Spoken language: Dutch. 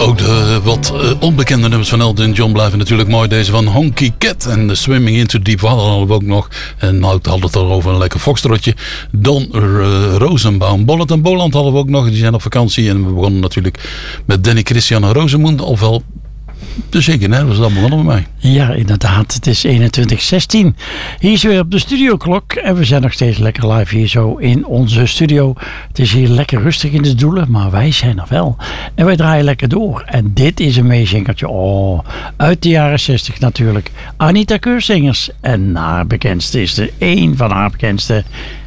Ook de wat onbekende nummers van Elton John blijven natuurlijk mooi. Deze van Honky Cat en The Swimming into Deep Water hadden we ook nog. En nou, ik had het al over een lekker foxtrotje. Don Rosenbaum. Bollet en Boland hadden we ook nog. Die zijn op vakantie. En we begonnen natuurlijk met Danny Christian en Rosemoen. Ofwel de zeker, hè? Was dat begonnen met mij? Ja, inderdaad. Het is 21:16. Hier is weer op de studioklok. En we zijn nog steeds lekker live hier zo in onze studio. Het is hier lekker rustig in de stoelen, maar wij zijn er wel. En wij draaien lekker door. En dit is een meezingertje. Oh, uit de jaren 60 natuurlijk. Anita Keursingers. En haar bekendste is een van haar bekendste